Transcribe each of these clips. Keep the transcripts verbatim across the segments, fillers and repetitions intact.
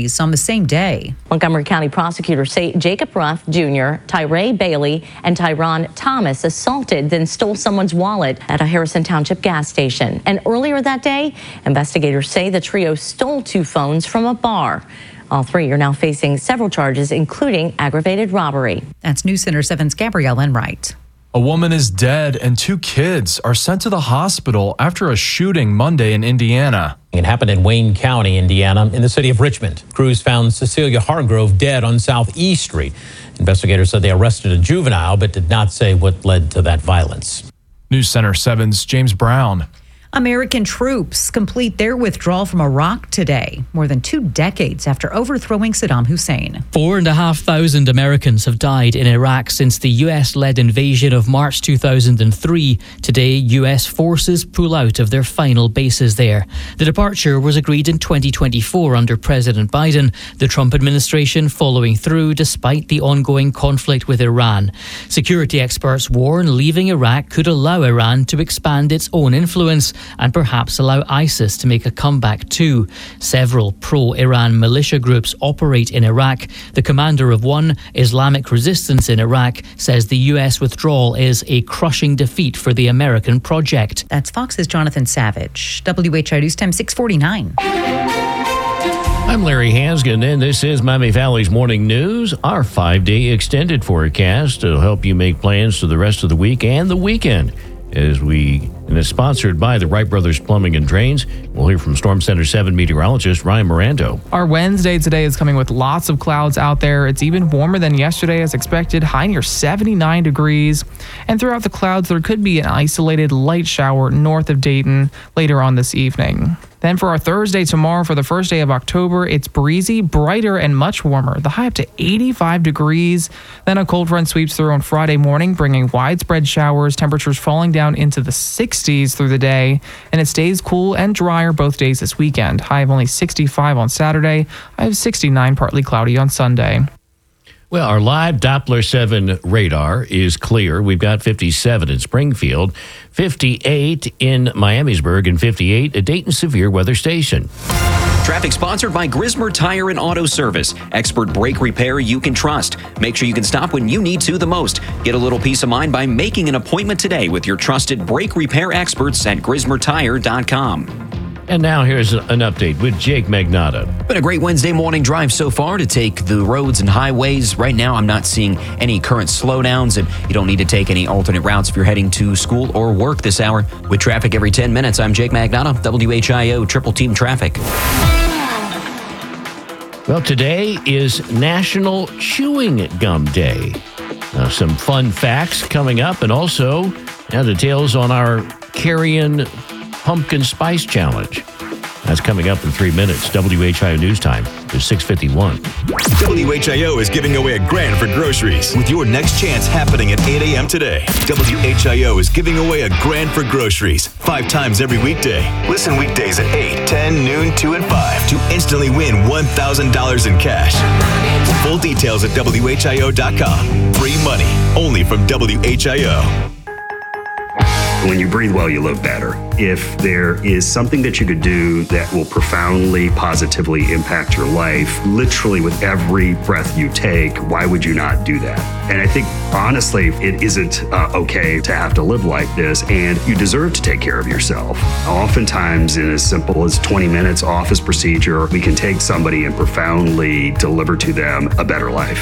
on the same day. Montgomery County prosecutors say Jacob Ruff Junior, Tyree Bailey, and Tyron Thomas assaulted, then stole someone's wallet at a Harrison Township gas station. And earlier that day, investigators say the trio stole two phones from a bar. All three are now facing several charges, including aggravated robbery. That's News Center seven's Gabrielle Enright. A woman is dead and two kids are sent to the hospital after a shooting Monday in Indiana. It happened in Wayne County, Indiana, in the city of Richmond. Crews found Cecilia Hargrove dead on Southeast Street. Investigators said they arrested a juvenile, but did not say what led to that violence. News Center seven's James Brown. American troops complete their withdrawal from Iraq today, more than two decades after overthrowing Saddam Hussein. Four and a half thousand Americans have died in Iraq since the U S-led invasion of March two thousand three. Today, U S forces pull out of their final bases there. The departure was agreed in twenty twenty-four under President Biden, the Trump administration following through despite the ongoing conflict with Iran. Security experts warn leaving Iraq could allow Iran to expand its own influence and perhaps allow ISIS to make a comeback too. Several pro-Iran militia groups operate in Iraq. The commander of one, Islamic Resistance in Iraq, says the U S withdrawal is a crushing defeat for the American project. That's Fox's Jonathan Savage. W H I News Time six forty-nine. I'm Larry Hansgen, and this is Miami Valley's Morning News, our five-day extended forecast to help you make plans for the rest of the week and the weekend. As we, and it's sponsored by the Wright Brothers Plumbing and Drains. We'll hear from Storm Center seven meteorologist Ryan Mirando. Our Wednesday today is coming with lots of clouds out there. It's even warmer than yesterday as expected, high near seventy-nine degrees. And throughout the clouds, there could be an isolated light shower north of Dayton later on this evening. Then for our Thursday tomorrow, for the first day of October, it's breezy, brighter, and much warmer. The high up to eighty-five degrees. Then a cold front sweeps through on Friday morning, bringing widespread showers, temperatures falling down into the sixties through the day. And it stays cool and drier both days this weekend. High of only sixty-five on Saturday, high of sixty-nine, partly cloudy on Sunday. Well, our live Doppler seven radar is clear. We've got fifty-seven in Springfield, fifty-eight in Miamisburg, and fifty-eight at Dayton Severe Weather Station. Traffic sponsored by Grismer Tire and Auto Service. Expert brake repair you can trust. Make sure you can stop when you need to the most. Get a little peace of mind by making an appointment today with your trusted brake repair experts at grismer tire dot com. And now here's an update with Jake Magnotta. Been a great Wednesday morning drive so far to take the roads and highways. Right now, I'm not seeing any current slowdowns, and you don't need to take any alternate routes if you're heading to school or work this hour. With traffic every ten minutes, I'm Jake Magnotta, W H I O Triple Team Traffic. Well, today is National Chewing Gum Day. Uh, some fun facts coming up, and also now details on our Carrion Pumpkin Spice Challenge. That's coming up in three minutes. W H I O News Time is six fifty-one. W H I O is giving away a grand for groceries with your next chance happening at eight a.m. today. W H I O is giving away a grand for groceries five times every weekday. Listen weekdays at eight, ten, noon, two, and five to instantly win one thousand dollars in cash. Full details at W H I O dot com. Free money only from W H I O. When you breathe well, you live better. If there is something that you could do that will profoundly, positively impact your life, literally with every breath you take, why would you not do that? And I think, honestly, it isn't uh, okay to have to live like this, and you deserve to take care of yourself. Oftentimes, in as simple as twenty minutes office procedure, we can take somebody and profoundly deliver to them a better life.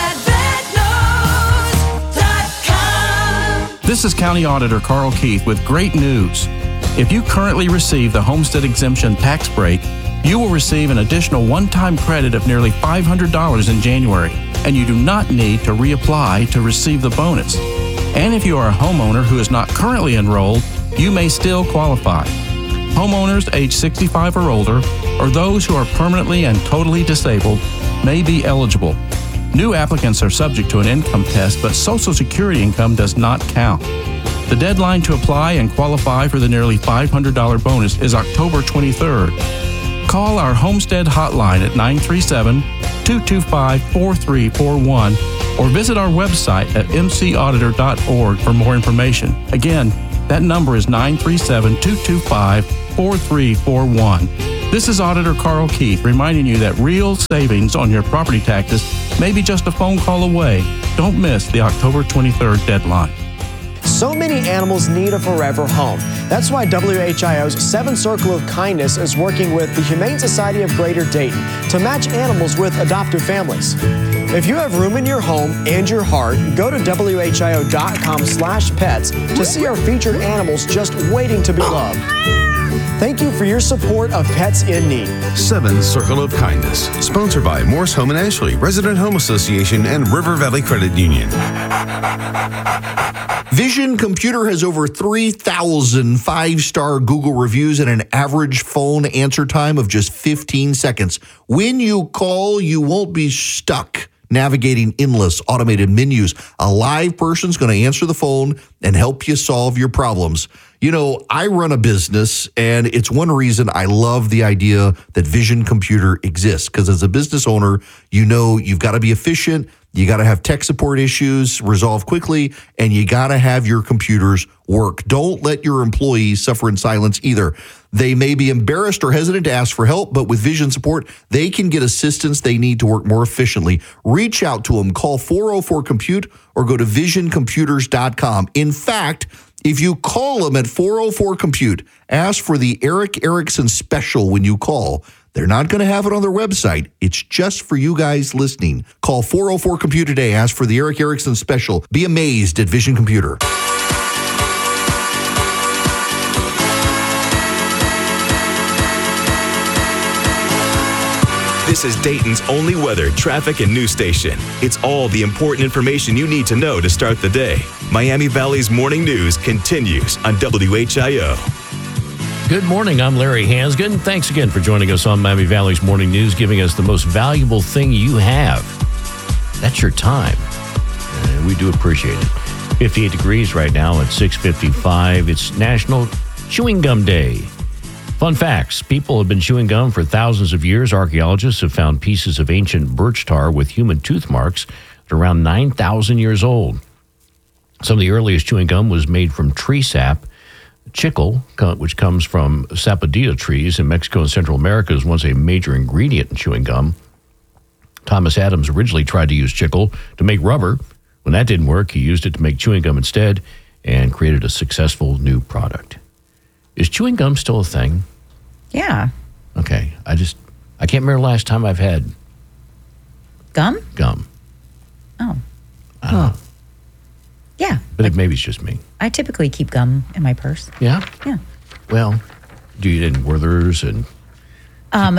This is County Auditor Carl Keith with great news. If you currently receive the Homestead Exemption tax break, you will receive an additional one-time credit of nearly five hundred dollars in January, and you do not need to reapply to receive the bonus. And if you are a homeowner who is not currently enrolled, you may still qualify. Homeowners age sixty-five or older, or those who are permanently and totally disabled, may be eligible. New applicants are subject to an income test, but Social Security income does not count. The deadline to apply and qualify for the nearly five hundred dollars bonus is October twenty-third. Call our Homestead hotline at nine three seven, two two five, four three four one or visit our website at m c auditor dot org for more information. Again, that number is nine three seven, two two five, four three four one. This is Auditor Carl Keith reminding you that real savings on your property taxes may be just a phone call away. Don't miss the October twenty-third deadline. So many animals need a forever home. That's why W H I O's Seven Circle of Kindness is working with the Humane Society of Greater Dayton to match animals with adoptive families. If you have room in your home and your heart, go to W H I O dot com slash pets to see our featured animals just waiting to be loved. Thank you for your support of Pets in Need. Seven Circle of Kindness, sponsored by Morse Home and Ashley, Resident Home Association, and River Valley Credit Union. Vision Computer has over three thousand five-star Google reviews and an average phone answer time of just fifteen seconds. When you call, you won't be stuck navigating endless automated menus. A live person's going to answer the phone and help you solve your problems. You know, I run a business, and it's one reason I love the idea that Vision Computer exists, because as a business owner, you know you've got to be efficient, you got to have tech support issues resolved quickly, and you got to have your computers work. Don't let your employees suffer in silence either. They may be embarrassed or hesitant to ask for help, but with Vision support, they can get assistance they need to work more efficiently. Reach out to them. Call four oh four compute or go to vision computers dot com. In fact, if you call them at four oh four compute, ask for the Eric Erickson special when you call. They're not going to have it on their website. It's just for you guys listening. Call four oh four compute today. Ask for the Eric Erickson special. Be amazed at Vision Computer. This is Dayton's only weather, traffic, and news station. It's all the important information you need to know to start the day. Miami Valley's morning news continues on W H I O. Good morning. I'm Larry Hansgen. Thanks again for joining us on Miami Valley's morning news, giving us the most valuable thing you have. That's your time. And we do appreciate it. fifty-eight degrees right now at six fifty-five. It's National Chewing Gum Day. Fun facts. People have been chewing gum for thousands of years. Archaeologists have found pieces of ancient birch tar with human tooth marks that are around nine thousand years old. Some of the earliest chewing gum was made from tree sap. Chicle, which comes from sapodilla trees in Mexico and Central America, is once a major ingredient in chewing gum. Thomas Adams originally tried to use chicle to make rubber. When that didn't work, he used it to make chewing gum instead and created a successful new product. Is chewing gum still a thing? Yeah. Okay. I just, I can't remember the last time I've had Gum? gum. Oh. I don't know. Yeah. But it, maybe it's just me. I typically keep gum in my purse. Yeah? Yeah. Well, do you eat in Werther's and... Um,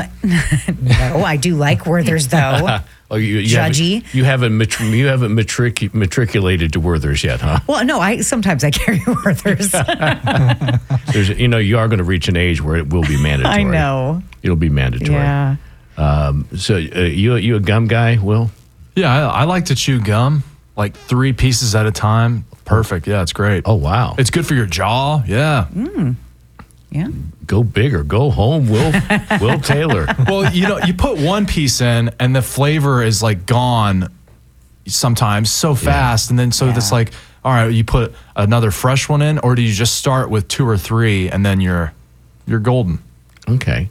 no, I do like Werther's, though. Oh, you, you Judgy. Haven't, you haven't, matri- you haven't matric- matriculated to Werther's yet, huh? Well, no, I sometimes I carry Werther's. There's, you know, you are going to reach an age where it will be mandatory. I know. It'll be mandatory. Yeah. Um, so, uh, you you a gum guy, Will? Yeah, I, I like to chew gum, like three pieces at a time. Perfect. Yeah, it's great. Oh, wow. It's good for your jaw. Yeah. Mm. Yeah. Go big or go home, Will Will Taylor. Well, you know, you put one piece in and the flavor is like gone sometimes so fast. Yeah. And then so yeah. it's like, all right, you put another fresh one in, or do you just start with two or three and then you're you're golden? Okay.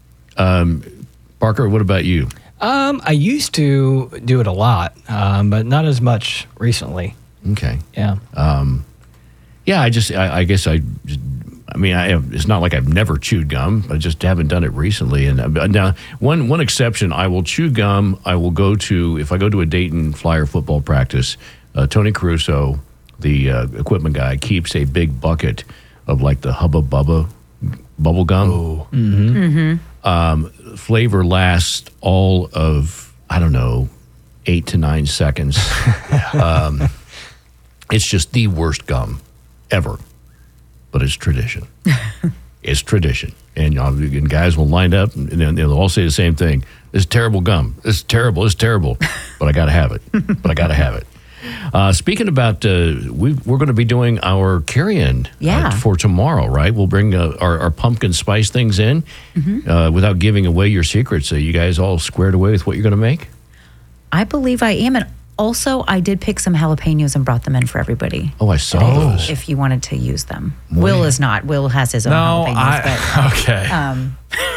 Um, Parker, what about you? Um, I used to do it a lot, um, but not as much recently. Okay. Yeah. Um, yeah, I just, I, I guess I just, I mean, I have, it's not like I've never chewed gum. I just haven't done it recently. And uh, now, one one exception, I will chew gum. I will go to, if I go to a Dayton Flyer football practice, uh, Tony Caruso, the uh, equipment guy, keeps a big bucket of like the Hubba Bubba bubble gum. Oh. Mm-hmm. Mm-hmm. Um, flavor lasts all of, I don't know, eight to nine seconds. um, it's just the worst gum ever. But it's tradition. It's tradition. And, uh, and guys will line up and, and they'll all say the same thing. This is terrible gum. This is terrible. It's terrible. But I got to have it. But I got to have it. Uh, speaking about, uh, we, we're going to be doing our carry-in yeah. uh, for tomorrow, right? We'll bring uh, our, our pumpkin spice things in mm-hmm. uh, without giving away your secrets. So you guys all squared away with what you're going to make? I believe I am. And also, I did pick some jalapenos and brought them in for everybody. Oh, I saw today, those. If you wanted to use them. Boy. Will is not. Will has his own no, jalapenos. I, but, okay. Um,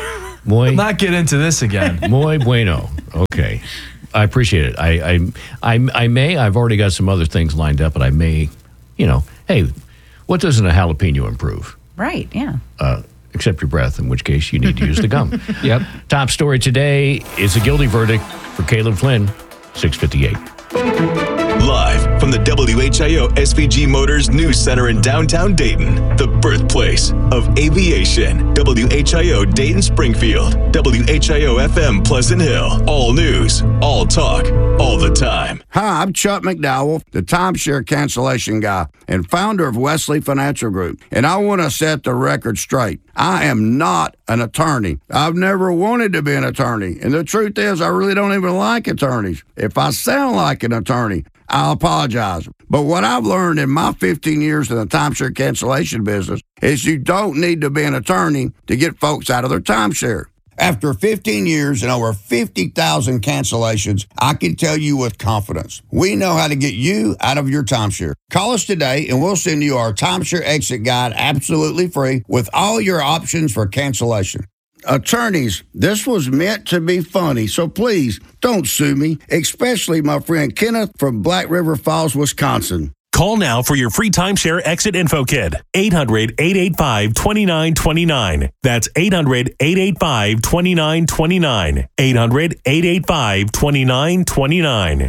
Muy, not get into this again. Muy bueno. Okay. I appreciate it. I, I, I, I may, I've already got some other things lined up, but I may, you know, hey, what doesn't a jalapeno improve? Right, yeah. Uh, except your breath, in which case you need to use the gum. Yep. Top story today is a guilty verdict for Caleb Flynn, six fifty-eight. Live from the W H I O S V G Motors News Center in downtown Dayton, the birthplace of aviation. W H I O Dayton Springfield, W H I O F M Pleasant Hill. All news, all talk, all the time. Hi, I'm Chuck McDowell, the timeshare cancellation guy and founder of Wesley Financial Group. And I want to set the record straight. I am not an attorney. I've never wanted to be an attorney. And the truth is, I really don't even like attorneys. If I sound like an attorney, I apologize. But what I've learned in my fifteen years in the timeshare cancellation business is you don't need to be an attorney to get folks out of their timeshare. After fifteen years and over fifty thousand cancellations, I can tell you with confidence, we know how to get you out of your timeshare. Call us today and we'll send you our timeshare exit guide absolutely free with all your options for cancellation. Attorneys, this was meant to be funny, so please don't sue me, especially my friend Kenneth from Black River Falls, Wisconsin. Call now for your free timeshare exit info kit. eight hundred, eight eight five, two nine two nine. That's eight hundred, eight eight five, two nine two nine. eight hundred, eight eight five, two nine two nine.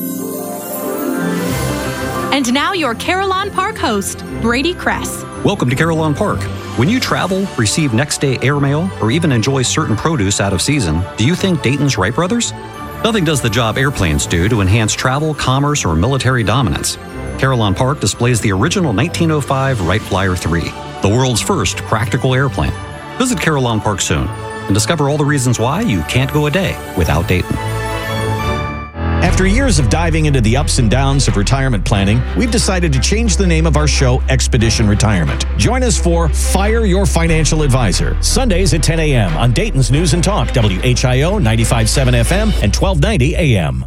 And now your Carillon Park host, Brady Kress. Welcome to Carillon Park. When you travel, receive next day airmail, or even enjoy certain produce out of season, do you think Dayton's Wright Brothers? Nothing does the job airplanes do to enhance travel, commerce, or military dominance. Carillon Park displays the original nineteen oh five Wright Flyer three, the world's first practical airplane. Visit Carillon Park soon and discover all the reasons why you can't go a day without Dayton. After years of diving into the ups and downs of retirement planning, we've decided to change the name of our show, Expedition Retirement. Join us for Fire Your Financial Advisor, Sundays at ten a.m. on Dayton's News and Talk, W H I O ninety-five point seven F M and twelve ninety A M.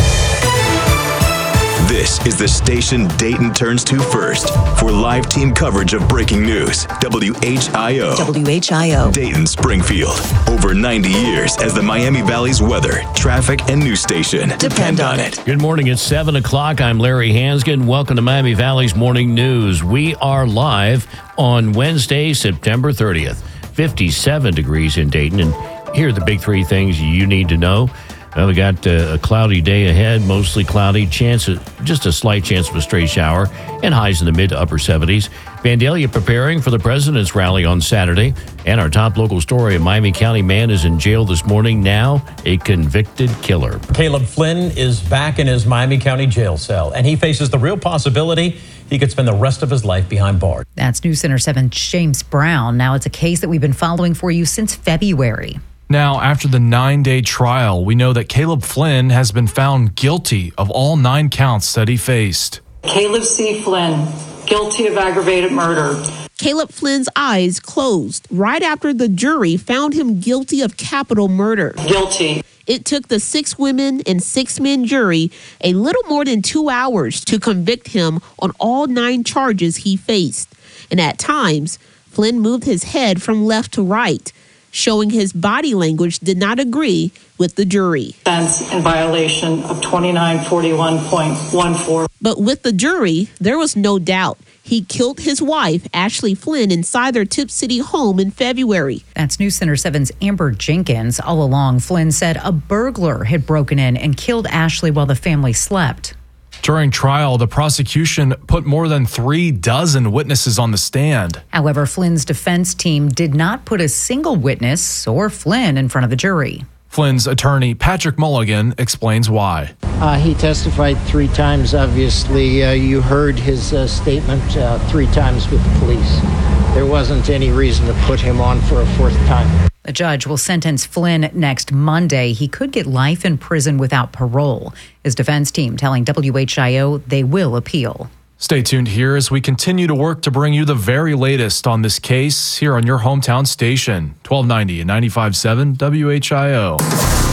This is the station Dayton turns to first for live team coverage of breaking news. W H I O. W H I O. Dayton Springfield. Over ninety years as the Miami Valley's weather, traffic, and news station. Depend on it. Good morning. It's seven o'clock. I'm Larry Hansgen. Welcome to Miami Valley's Morning News. We are live on Wednesday, September thirtieth. fifty-seven degrees in Dayton. And here are the big three things you need to know. Well, we got uh, a cloudy day ahead, mostly cloudy, chance of, just a slight chance of a stray shower, and highs in the mid to upper seventies. Vandalia preparing for the president's rally on Saturday. And our top local story, a Miami County man is in jail this morning, now a convicted killer. Caleb Flynn is back in his Miami County jail cell, and he faces the real possibility he could spend the rest of his life behind bars. That's News Center seven's James Brown. Now, it's a case that we've been following for you since February. Now, after the nine-day trial, we know that Caleb Flynn has been found guilty of all nine counts that he faced. Caleb C. Flynn, guilty of aggravated murder. Caleb Flynn's eyes closed right after the jury found him guilty of capital murder. Guilty. It took the six women and six men jury a little more than two hours to convict him on all nine charges he faced. And at times, Flynn moved his head from left to right, showing his body language did not agree with the jury. Offense in violation of twenty-nine forty-one point one four. But with the jury, there was no doubt. He killed his wife, Ashley Flynn, inside their Tip City home in February. That's News Center seven's Amber Jenkins. All along, Flynn said a burglar had broken in and killed Ashley while the family slept. During trial, the prosecution put more than three dozen witnesses on the stand. However, Flynn's defense team did not put a single witness or Flynn in front of the jury. Flynn's attorney, Patrick Mulligan, explains why. Uh, he testified three times, obviously. Uh, you heard his uh, statement uh, three times with the police. There wasn't any reason to put him on for a fourth time. The judge will sentence Flynn next Monday. He could get life in prison without parole. His defense team telling W H I O they will appeal. Stay tuned here as we continue to work to bring you the very latest on this case here on your hometown station, twelve ninety and ninety-five point seven W H I O.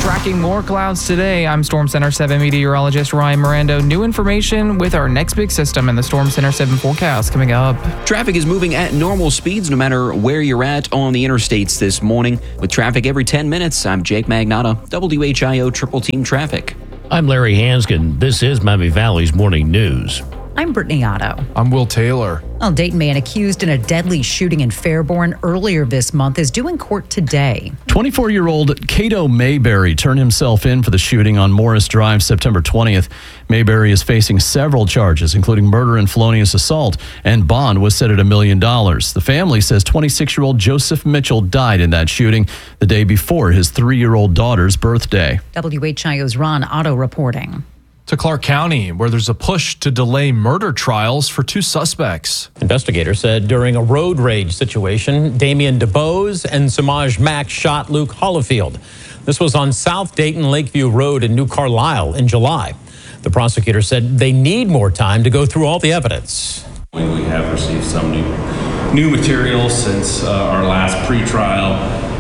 Tracking more clouds today, I'm Storm Center seven meteorologist Ryan Miranda. New information with our next big system in the Storm Center seven forecast coming up. Traffic is moving at normal speeds no matter where you're at on the interstates this morning. With traffic every ten minutes, I'm Jake Magnotta, W H I O Triple Team Traffic. I'm Larry Hanskin. This is Miami Valley's Morning News. I'm Brittany Otto. I'm Will Taylor. A Dayton man accused in a deadly shooting in Fairborn earlier this month is due in court today. twenty-four-year-old Cato Mayberry turned himself in for the shooting on Morris Drive September twentieth. Mayberry is facing several charges, including murder and felonious assault, and bond was set at a million dollars. The family says twenty-six-year-old Joseph Mitchell died in that shooting the day before his three-year-old daughter's birthday. W H I O's Ron Otto reporting. To Clark County, where there's a push to delay murder trials for two suspects. Investigators said during a road rage situation, Damian DeBose and Samaj Mack shot Luke Hollifield. This was on South Dayton Lakeview Road in New Carlisle in July. The prosecutor said they need more time to go through all the evidence. We have received some new, new material since uh, our last pretrial,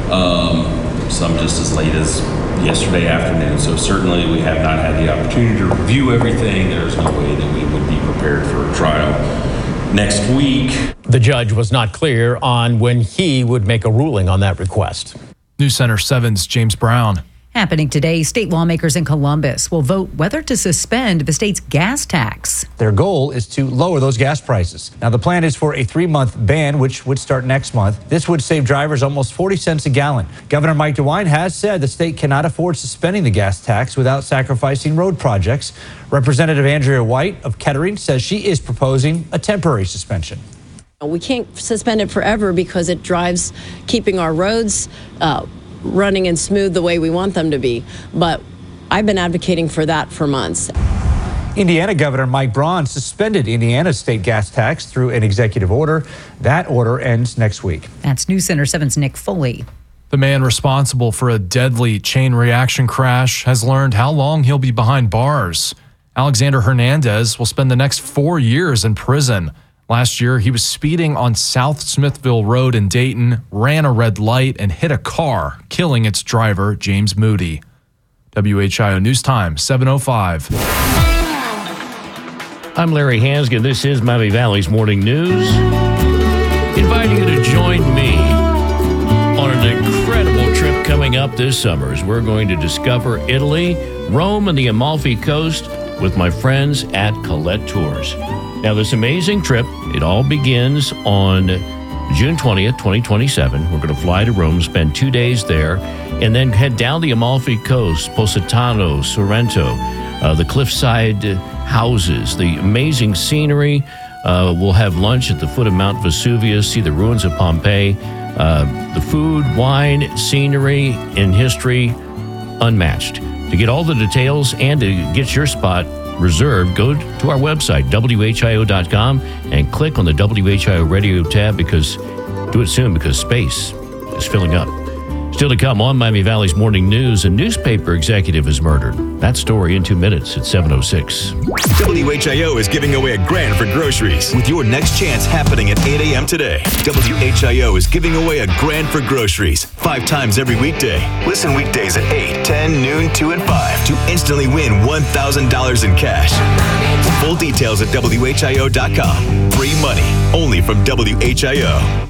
um, some just as late as yesterday afternoon. So certainly we have not had the opportunity to review everything. There's no way that we would be prepared for a trial next week. The judge was not clear on when he would make a ruling on that request. News Center seven's James Brown. Happening today, state lawmakers in Columbus will vote whether to suspend the state's gas tax. Their goal is to lower those gas prices. Now, the plan is for a three-month ban, which would start next month. This would save drivers almost forty cents a gallon. Governor Mike DeWine has said the state cannot afford suspending the gas tax without sacrificing road projects. Representative Andrea White of Kettering says she is proposing a temporary suspension. We can't suspend it forever because it drives keeping our roads uh, running and smooth the way we want them to be. But I've been advocating for that for months. Indiana Governor Mike Braun suspended Indiana's state gas tax through an executive order. That order ends next week. That's News Center seven's Nick Foley. The man responsible for a deadly chain reaction crash has learned how long he'll be behind bars. Alexander Hernandez will spend the next four years in prison. Last year, he was speeding on South Smithville Road in Dayton, ran a red light, and hit a car, killing its driver, James Moody. W H I O News Time, seven oh five. I'm Larry Hanskin. This is Miami Valley's Morning News. Inviting you to join me on an incredible trip coming up this summer as we're going to discover Italy, Rome, and the Amalfi Coast with my friends at Colette Tours. Now, this amazing trip, it all begins on June twentieth, twenty twenty-seven. We're going to fly to Rome, spend two days there, and then head down the Amalfi Coast, Positano, Sorrento, uh, the cliffside houses, the amazing scenery. Uh, we'll have lunch at the foot of Mount Vesuvius, see the ruins of Pompeii. Uh, the food, wine, scenery, and history, unmatched. To get all the details and to get your spot reserved, go to our website, W H I O dot com, and click on the W H I O Radio tab, because do it soon because space is filling up. Still to come on Miami Valley's Morning News, a newspaper executive is murdered. That story in two minutes at seven oh six. W H I O is giving away a grand for groceries with your next chance happening at eight a.m. today. W H I O is giving away a grand for groceries five times every weekday. Listen weekdays at eight, ten, noon, two, and five to instantly win one thousand dollars in cash. Full details at W H I O dot com. Free money only from W H I O.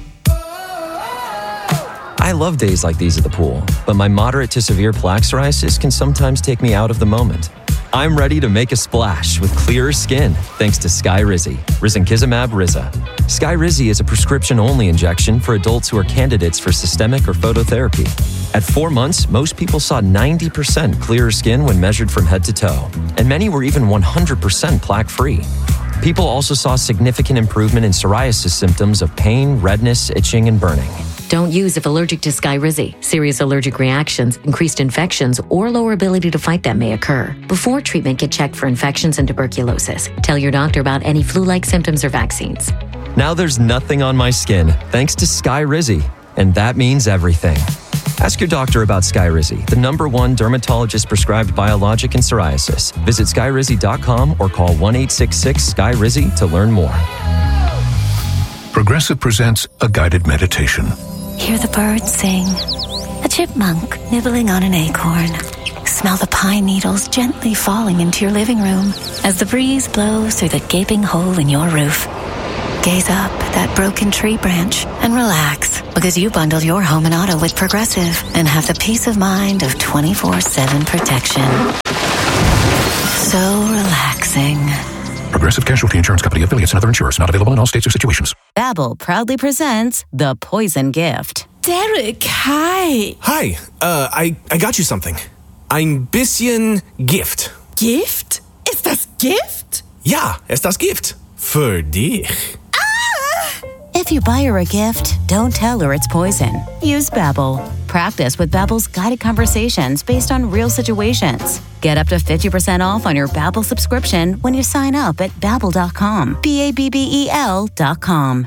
I love days like these at the pool, but my moderate to severe plaque psoriasis can sometimes take me out of the moment. I'm ready to make a splash with clearer skin thanks to Skyrizi, risankizumab Riza. Skyrizi is a prescription-only injection for adults who are candidates for systemic or phototherapy. At four months, most people saw ninety percent clearer skin when measured from head to toe, and many were even one hundred percent plaque-free. People also saw significant improvement in psoriasis symptoms of pain, redness, itching, and burning. Don't use if allergic to Skyrizi. Serious allergic reactions, increased infections, or lower ability to fight them may occur. Before treatment, get checked for infections and tuberculosis. Tell your doctor about any flu-like symptoms or vaccines. Now there's nothing on my skin thanks to Skyrizi, and that means everything. Ask your doctor about Skyrizi, the number one dermatologist-prescribed biologic in psoriasis. Visit Skyrizi dot com or call one eight six six S K Y R I Z Y to learn more. Progressive presents a guided meditation. Hear the birds sing, a chipmunk nibbling on an acorn. smell the pine needles gently falling into your living room as the breeze blows through the gaping hole in your roof. Gaze up at that broken tree branch and relax, because you bundled your home and auto with Progressive and have the peace of mind of twenty-four seven protection. So relaxing. Progressive Casualty Insurance Company, affiliates, and other insurers. Not available in all states or situations. Babbel proudly presents The Poison Gift. Derek, hi. Hi, uh, I, I got you something. Ein bisschen Gift. Gift? Ist das Gift? Ja, es das Gift. Für dich. If you buy her a gift, don't tell her it's poison. Use Babbel. Practice with Babbel's guided conversations based on real situations. Get up to fifty percent off on your Babbel subscription when you sign up at babbel dot com. B A B B E L dot com.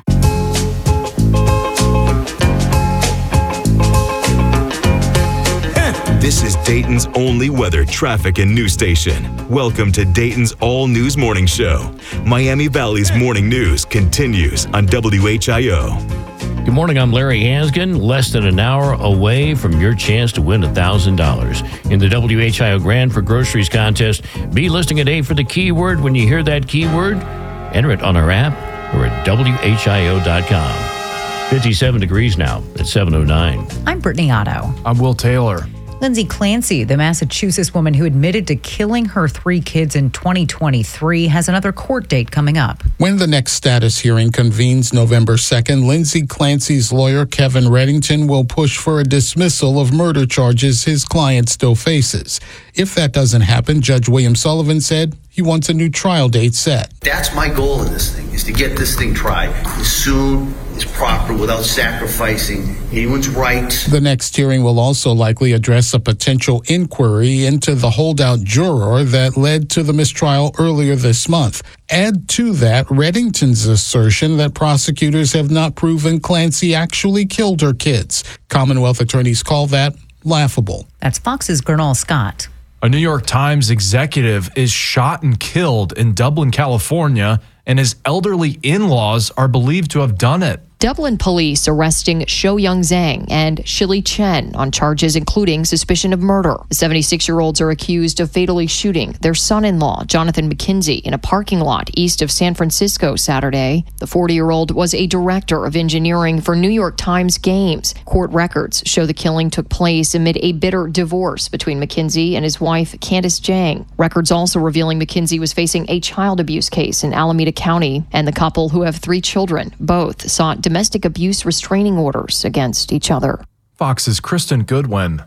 This is Dayton's only weather, traffic, and news station. Welcome to Dayton's All News Morning Show. Miami Valley's morning news continues on W H I O. Good morning, I'm Larry Hansgen. Less than an hour away from your chance to win one thousand dollars in the W H I O Grand for Groceries contest. Be listening at eight for the keyword. When you hear that keyword, enter it on our app or at W H I O dot com. fifty-seven degrees now at seven oh nine. I'm Brittany Otto. I'm Will Taylor. Lindsay Clancy, the Massachusetts woman who admitted to killing her three kids in twenty twenty-three, has another court date coming up. When the next status hearing convenes November second, Lindsay Clancy's lawyer, Kevin Reddington, will push for a dismissal of murder charges his client still faces. If that doesn't happen, Judge William Sullivan said he wants a new trial date set. That's my goal in this thing, is to get this thing tried as soon as proper without sacrificing anyone's rights. The next hearing will also likely address a potential inquiry into the holdout juror that led to the mistrial earlier this month. Add to that Reddington's assertion that prosecutors have not proven Clancy actually killed her kids. Commonwealth attorneys call that laughable. That's Fox's Gernal Scott. A New York Times executive is shot and killed in Dublin, California, and his elderly in-laws are believed to have done it. Dublin police arresting Shou Young Zhang and Shili Chen on charges including suspicion of murder. The seventy-six-year-olds are accused of fatally shooting their son-in-law, Jonathan McKenzie, in a parking lot east of San Francisco Saturday. The forty-year-old was a director of engineering for New York Times Games. Court records show the killing took place amid a bitter divorce between McKenzie and his wife, Candace Zhang. Records also revealing McKenzie was facing a child abuse case in Alameda County, and the couple, who have three children, both sought domestic abuse restraining orders against each other. Fox's Kristen Goodwin.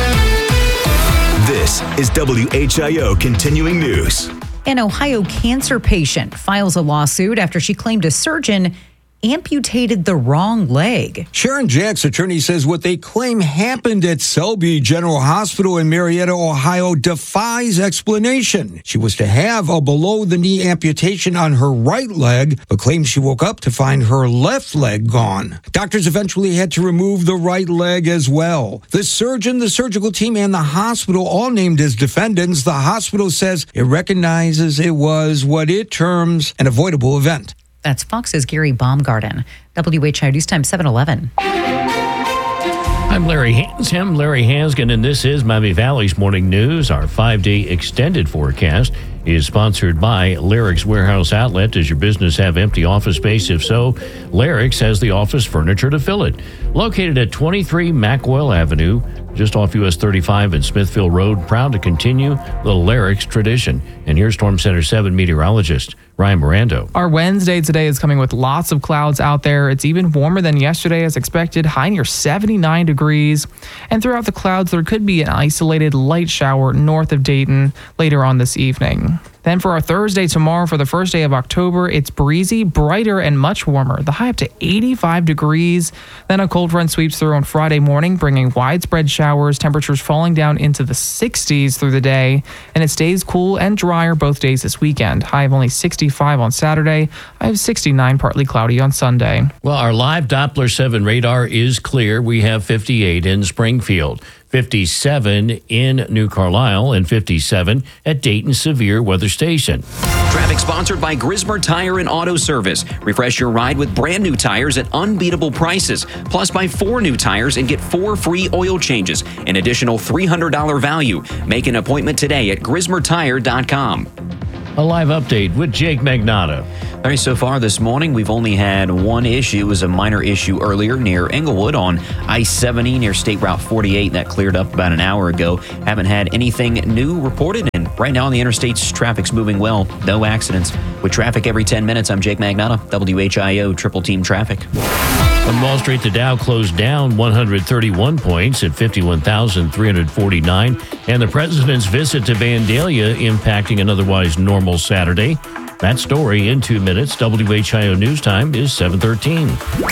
This is W H I O Continuing News. An Ohio cancer patient files a lawsuit after she claimed a surgeon amputated the wrong leg. Sharon Jack's attorney says what they claim happened at Selby General Hospital in Marietta, Ohio defies explanation. She was to have a below-the-knee amputation on her right leg, but claims she woke up to find her left leg gone. Doctors eventually had to remove the right leg as well. The surgeon, the surgical team, and the hospital all named as defendants. The hospital says it recognizes it was what it terms an avoidable event. That's Fox's Gary Baumgarten. W H I O News Time seven eleven. I'm Larry Hansgen, Larry Hansgen, and this is Miami Valley's Morning News. Our five-day extended forecast is sponsored by Larrick's Warehouse Outlet. Does your business have empty office space? If so, Larrick's has the office furniture to fill it. Located at twenty-three Macwell Avenue, just off U S thirty-five and Smithfield Road, proud to continue the Larrick's tradition. And here's Storm Center seven meteorologist Ryan Mirando. Our Wednesday today is coming with lots of clouds out there. It's even warmer than yesterday as expected, high near seventy-nine degrees. And throughout the clouds, there could be an isolated light shower north of Dayton later on this evening. Then for our Thursday tomorrow, for the first day of October, it's breezy, brighter, and much warmer. The high up to eighty-five degrees. Then a cold front sweeps through on Friday morning, bringing widespread showers, temperatures falling down into the sixties through the day. And it stays cool and drier both days this weekend. High of only sixty-five on Saturday. High of sixty-nine, partly cloudy on Sunday. Well, our live Doppler seven radar is clear. We have fifty-eight in Springfield. fifty-seven in New Carlisle, and fifty-seven at Dayton Severe Weather Station. Traffic sponsored by Grismer Tire and Auto Service. Refresh your ride with brand new tires at unbeatable prices. Plus, buy four new tires and get four free oil changes. An additional three hundred dollars value. Make an appointment today at grismer tire dot com. A live update with Jake Magnotta. All right, so far this morning, we've only had one issue. It was a minor issue earlier near Englewood on I seventy near State Route forty-eight. That cleared up about an hour ago. Haven't had anything new reported. And right now on the interstates, traffic's moving well. No accidents. With traffic every ten minutes, I'm Jake Magnotta, W H I O Triple Team Traffic. On Wall Street, the Dow closed down one hundred thirty-one points at fifty-one thousand three hundred forty-nine. And the president's visit to Vandalia impacting an otherwise normal Saturday. That story in two minutes. W H I O News Time is seven thirteen.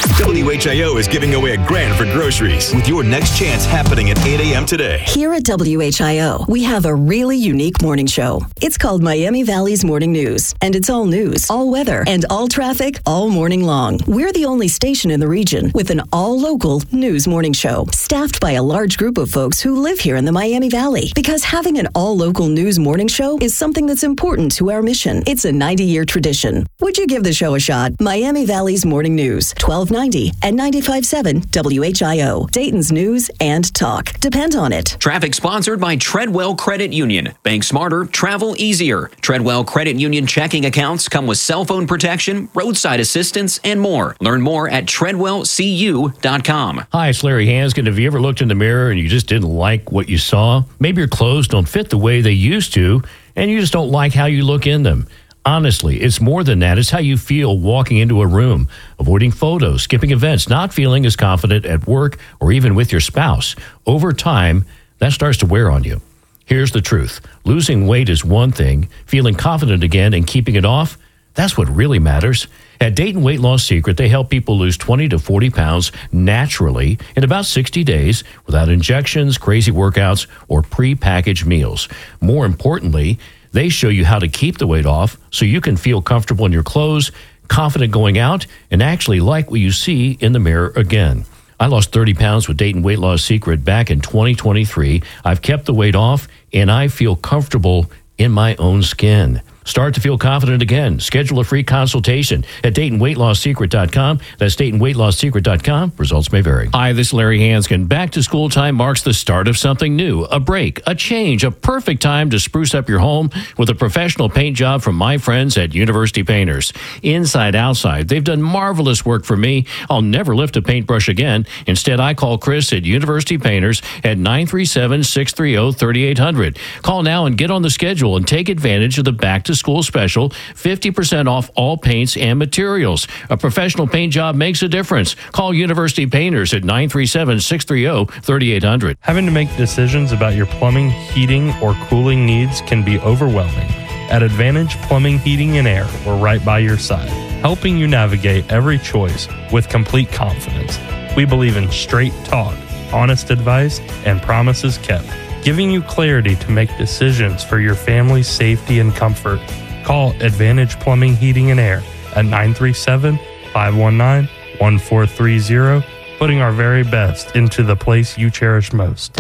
W H I O is giving away a grand for groceries with your next chance happening at eight a.m. today. Here at W H I O, we have a really unique morning show. It's called Miami Valley's Morning News, and it's all news, all weather, and all traffic all morning long. We're the only station in the region with an all-local news morning show, staffed by a large group of folks who live here in the Miami Valley. Because having an all-local news morning show is something that's important to our mission. It's a ninety-year tradition. Would you give the show a shot? Miami Valley's Morning News, twelve ninety and ninety-five point seven W H I O. Dayton's news and talk. Depend on it. Traffic sponsored by Treadwell Credit Union. Bank smarter, travel easier. Treadwell Credit Union checking accounts come with cell phone protection, roadside assistance, and more. Learn more at treadwell c u dot com. Hi, it's Larry Hanskin. Have you ever looked in the mirror and you just didn't like what you saw? Maybe your clothes don't fit the way they used to, and you just don't like how you look in them. Honestly, it's more than that. It's how you feel walking into a room, avoiding photos, skipping events, not feeling as confident at work or even with your spouse. Over time, that starts to wear on you. Here's the truth. Losing weight is one thing. Feeling confident again and keeping it off, that's what really matters. At Dayton Weight Loss Secret, they help people lose twenty to forty pounds naturally in about sixty days without injections, crazy workouts, or pre-packaged meals. More importantly, they show you how to keep the weight off so you can feel comfortable in your clothes, confident going out, and actually like what you see in the mirror again. I lost thirty pounds with Dayton Weight Loss Secret back in twenty twenty-three. I've kept the weight off, and I feel comfortable in my own skin. Start to feel confident again. Schedule a free consultation at Dayton Weight Loss Secret dot com. That's Dayton Weight Loss Secret dot com. Results may vary. Hi, this is Larry Hanskin. Back to school time marks the start of something new, a break, a change, a perfect time to spruce up your home with a professional paint job from my friends at University Painters. Inside, outside, they've done marvelous work for me. I'll never lift a paintbrush again. Instead, I call Chris at University Painters at nine three seven, six three zero, three eight zero zero. Call now and get on the schedule and take advantage of the back to school special, fifty percent off all paints and materials. A professional paint job makes a difference. Call University Painters at nine three seven, six three zero, three eight zero zero. Having to make decisions about your plumbing, heating, or cooling needs can be overwhelming. At Advantage Plumbing, Heating, and Air, we're right by your side, helping you navigate every choice with complete confidence. We believe in straight talk, honest advice, and promises kept, giving you clarity to make decisions for your family's safety and comfort. Call Advantage Plumbing, Heating, and Air at nine three seven, five one nine, one four three zero, putting our very best into the place you cherish most.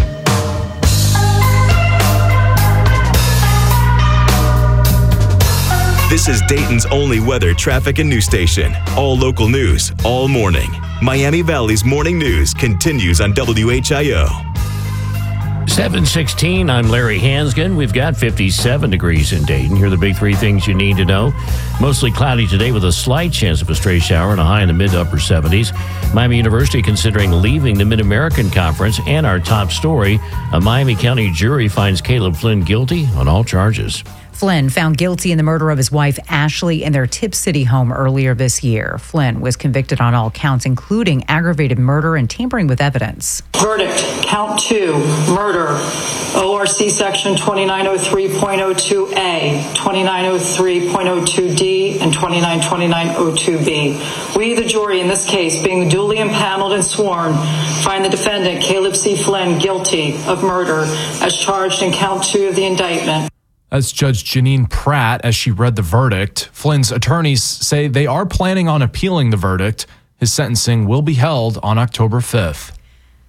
This is Dayton's only weather, traffic, and news station. All local news, all morning. Miami Valley's Morning News continues on W H I O. seven sixteen, I'm Larry Hanskin. We've got fifty-seven degrees in Dayton. Here are the big three things you need to know. Mostly cloudy today with a slight chance of a stray shower and a high in the mid to upper seventies. Miami University considering leaving the Mid-American Conference. And our top story, a Miami County jury finds Caleb Flynn guilty on all charges. Flynn found guilty in the murder of his wife, Ashley, in their Tip City home earlier this year. Flynn was convicted on all counts, including aggravated murder and tampering with evidence. Verdict, count two, murder, O R C section twenty-nine oh three point oh two A, twenty-nine oh three point oh two D, and twenty-nine twenty-nine oh two B. We, the jury in this case, being duly impaneled and sworn, find the defendant, Caleb C. Flynn, guilty of murder as charged in count two of the indictment. That's Judge Janine Pratt as she read the verdict. Flynn's attorneys say they are planning on appealing the verdict. His sentencing will be held on October fifth.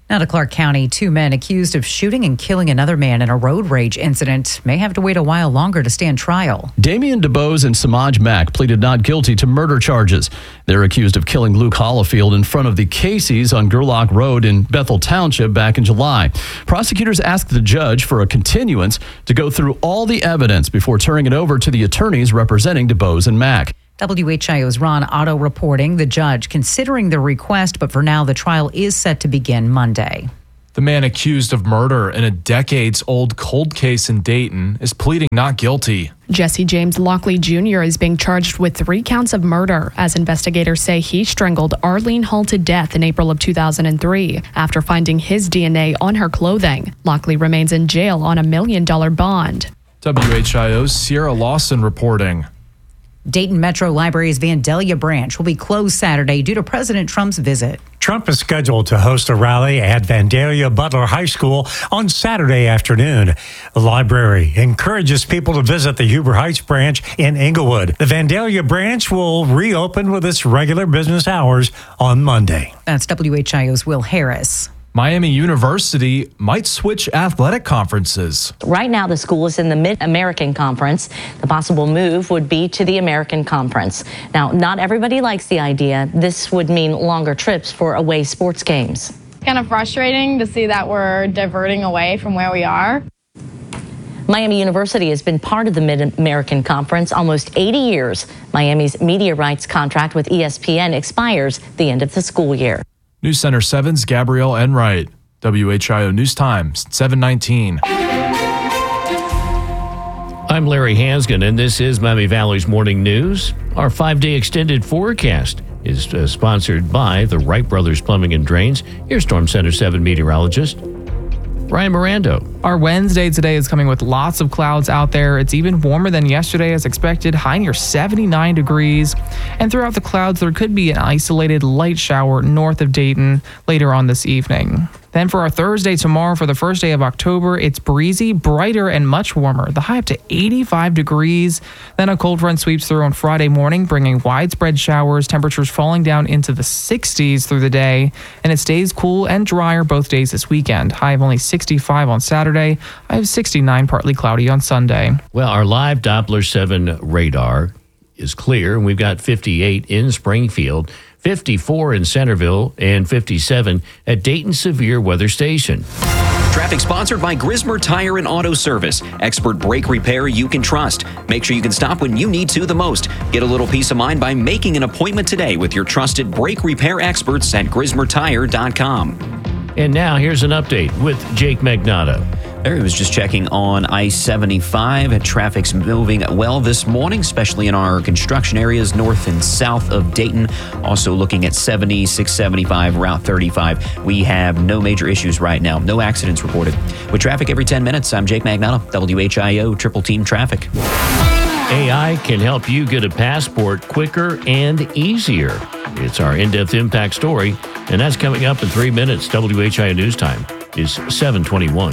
Now to Clark County, two men accused of shooting and killing another man in a road rage incident may have to wait a while longer to stand trial. Damian DeBose and Samaj Mack pleaded not guilty to murder charges. They're accused of killing Luke Hollifield in front of the Casey's on Gerlach Road in Bethel Township back in July. Prosecutors asked the judge for a continuance to go through all the evidence before turning it over to the attorneys representing DeBose and Mack. W H I O's Ron Otto reporting the judge considering the request, but for now the trial is set to begin Monday. The man accused of murder in a decades-old cold case in Dayton is pleading not guilty. Jesse James Lockley Junior is being charged with three counts of murder, as investigators say he strangled Arlene Hall to death in April of two thousand three after finding his D N A on her clothing. Lockley remains in jail on a million dollar bond. W H I O's Sierra Lawson reporting. Dayton Metro Library's Vandalia branch will be closed Saturday due to President Trump's visit. Trump is scheduled to host a rally at Vandalia Butler High School on Saturday afternoon. The library encourages people to visit the Huber Heights branch in Englewood. The Vandalia branch will reopen with its regular business hours on Monday. That's W H I O's Will Harris. Miami University might switch athletic conferences. Right now, the school is in the Mid-American Conference. The possible move would be to the American Conference. Now, not everybody likes the idea. This would mean longer trips for away sports games. Kind of frustrating to see that we're diverting away from where we are. Miami University has been part of the Mid-American Conference almost eighty years. Miami's media rights contract with E S P N expires the end of the school year. News Center seven's Gabrielle Enright. W H I O News Time, seven nineteen. I'm Larry Hansgen, and this is Miami Valley's Morning News. Our five-day extended forecast is uh, sponsored by the Wright Brothers Plumbing and Drains. Here's Storm Center seven meteorologist Ryan Mirando. Our Wednesday today is coming with lots of clouds out there. It's even warmer than yesterday as expected, high near seventy-nine degrees. And throughout the clouds, there could be an isolated light shower north of Dayton later on this evening. Then for our Thursday tomorrow, for the first day of October, it's breezy, brighter, and much warmer. The high up to eighty-five degrees. Then a cold front sweeps through on Friday morning, bringing widespread showers, temperatures falling down into the sixties through the day. And it stays cool and drier both days this weekend. High of only sixty-five on Saturday. High of sixty-nine, partly cloudy on Sunday. Well, our live Doppler seven radar is clear, and we've got fifty-eight in Springfield, fifty-four in Centerville, and fifty-seven at Dayton Severe Weather Station. Traffic sponsored by Grismer Tire and Auto Service. Expert brake repair you can trust. Make sure you can stop when you need to the most. Get a little peace of mind by making an appointment today with your trusted brake repair experts at grismer tire dot com. And now here's an update with Jake Magnotta. There, was just checking on I seventy-five. Traffic's moving well this morning, especially in our construction areas north and south of Dayton. Also looking at seventy, six seventy-five, Route thirty-five. We have no major issues right now. No accidents reported. With traffic every ten minutes, I'm Jake Magnotta, W H I O Triple Team Traffic. A I can help you get a passport quicker and easier. It's our in-depth impact story, and that's coming up in three minutes. W H I O News Time is seven twenty-one.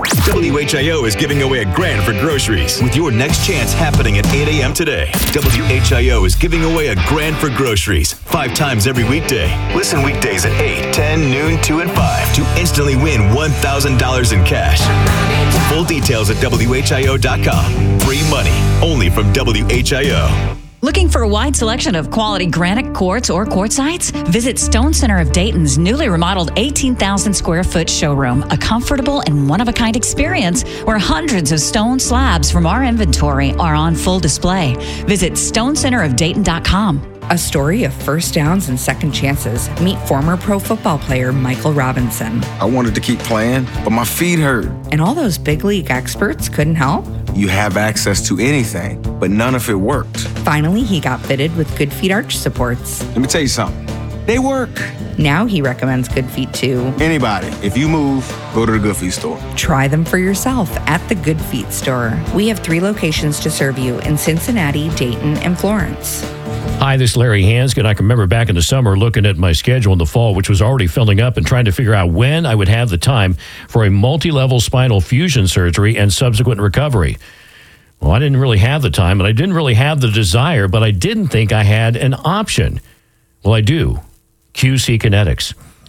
W H I O is giving away a grand for groceries with your next chance happening at eight a.m. today. W H I O is giving away a grand for groceries five times every weekday. Listen weekdays at eight, ten, noon, two, and five to instantly win one thousand dollars in cash. Full details at W H I O dot com. Free money only from W H I O. Looking for a wide selection of quality granite quartz or quartzites? Visit Stone Center of Dayton's newly remodeled eighteen thousand square foot showroom, a comfortable and one-of-a-kind experience where hundreds of stone slabs from our inventory are on full display. Visit stone center of dayton dot com. A story of first downs and second chances. Meet former pro football player Michael Robinson. I wanted to keep playing, but my feet hurt. And all those big league experts couldn't help? You have access to anything, but none of it worked. Finally, he got fitted with Good Feet arch supports. Let me tell you something. They work. Now he recommends Good Feet to anybody. If you move, go to the Good Feet store. Try them for yourself at the Good Feet store. We have three locations to serve you in Cincinnati, Dayton, and Florence. Hi, this is Larry Hansgen. I can remember back in the summer looking at my schedule in the fall, which was already filling up, and trying to figure out when I would have the time for a multi-level spinal fusion surgery and subsequent recovery. Well, I didn't really have the time, and I didn't really have the desire, but I didn't think I had an option. Well, I do. Q C Kinetics.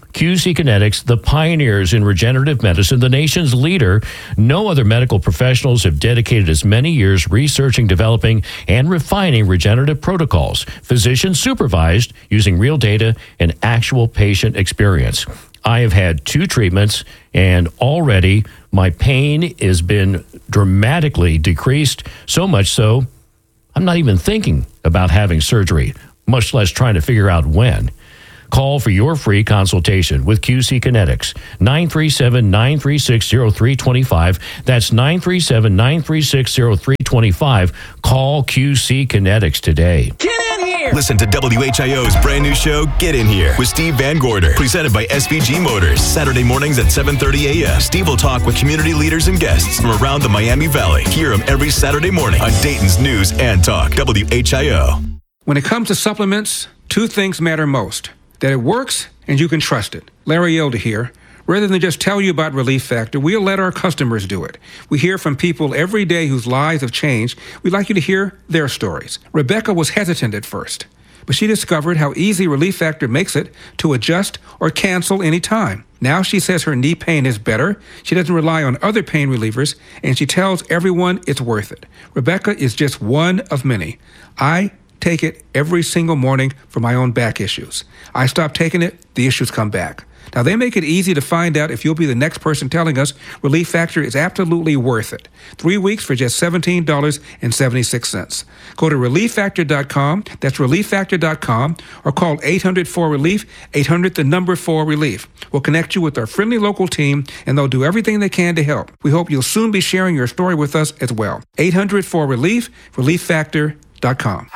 Q C Kinetics, the pioneers in regenerative medicine, the nation's leader. No other medical professionals have dedicated as many years researching, developing, and refining regenerative protocols, physician supervised, using real data and actual patient experience. I have had two treatments, and already my pain has been dramatically decreased, so much so I'm not even thinking about having surgery, much less trying to figure out when. Call for your free consultation with Q C Kinetics, nine three seven, nine three six, zero three two five. That's nine three seven, nine three six, zero three two five. Call Q C Kinetics today. Get in here! Listen to W H I O's brand new show, Get In Here, with Steve Van Gorder, presented by S V G Motors. Saturday mornings at seven thirty a.m. Steve will talk with community leaders and guests from around the Miami Valley. Hear him every Saturday morning on Dayton's News and Talk, W H I O. When it comes to supplements, two things matter most. That it works and you can trust it. Larry Elder here. Rather than just tell you about Relief Factor, we'll let our customers do it. We hear from people every day whose lives have changed. We'd like you to hear their stories. Rebecca was hesitant at first, but she discovered how easy Relief Factor makes it to adjust or cancel any time. Now she says her knee pain is better, she doesn't rely on other pain relievers, and she tells everyone it's worth it. Rebecca is just one of many. I take it every single morning for my own back issues. I stop taking it, the issues come back. Now, they make it easy to find out if you'll be the next person telling us Relief Factor is absolutely worth it. Three weeks for just seventeen dollars and seventy-six cents. Go to relief factor dot com, that's relief factor dot com, or call eight hundred four relief, eight hundred the number four relief. We'll connect you with our friendly local team, and they'll do everything they can to help. We hope you'll soon be sharing your story with us as well. eight hundred four relief, relief factor dot com.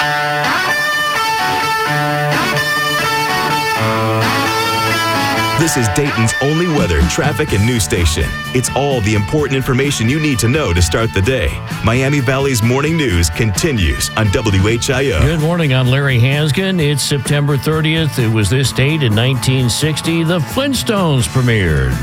This is Dayton's only weather, traffic, and news station. It's all the important information you need to know to start the day. Miami Valley's morning news continues on W H I O. Good morning, I'm Larry Hansgen. It's September thirtieth. It was this date in nineteen sixty the Flintstones premiered.